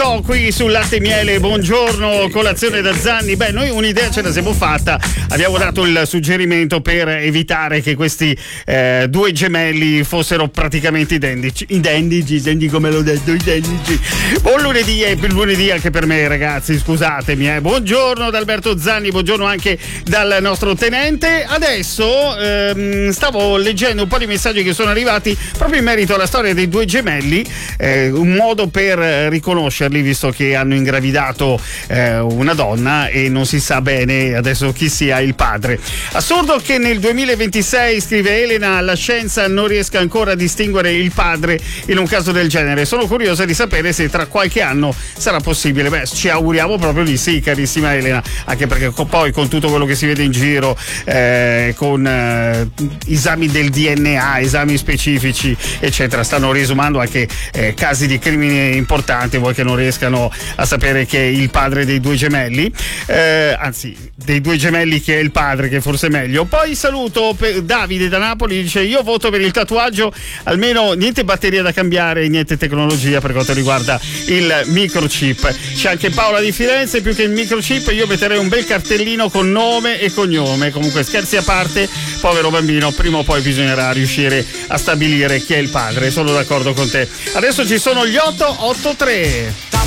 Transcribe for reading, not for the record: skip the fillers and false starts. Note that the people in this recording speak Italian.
però qui sul Latte e Miele, buongiorno, colazione da Zanni. Beh, noi un'idea ce la siamo fatta, abbiamo dato il suggerimento per evitare che questi due gemelli fossero praticamente identici, come l'ho detto, identici. Buon lunedì, e lunedì anche per me, ragazzi, scusatemi. Buongiorno da Alberto Zanni, buongiorno anche dal nostro tenente. Adesso stavo leggendo un po' di messaggi che sono arrivati proprio in merito alla storia dei due gemelli, un modo per riconoscerli, visto che hanno ingravidato una donna e non si sa bene adesso chi sia il padre. Assurdo che nel 2026, scrive Elena, la scienza non riesca ancora a distinguere il padre in un caso del genere. Sono curiosa di sapere se tra qualche anno sarà possibile. Beh, ci auguriamo proprio di sì, carissima Elena, anche perché poi con tutto quello che si vede in giro, con esami del DNA, esami specifici eccetera, stanno riesumando anche casi di crimini importanti, vuoi che non riescano a sapere che è il padre dei due gemelli, anzi dei due gemelli che è il padre, che forse è meglio. Poi saluto Davide da Napoli, dice: io voto per il tatuaggio, almeno niente batteria da cambiare, niente tecnologia per quanto riguarda il microchip. C'è anche Paola di Firenze: più che il microchip io metterei un bel cartellino con nome e cognome. Comunque, scherzi a parte, povero bambino, prima o poi bisognerà riuscire a stabilire chi è il padre. Sono d'accordo con te. Adesso ci sono gli 883.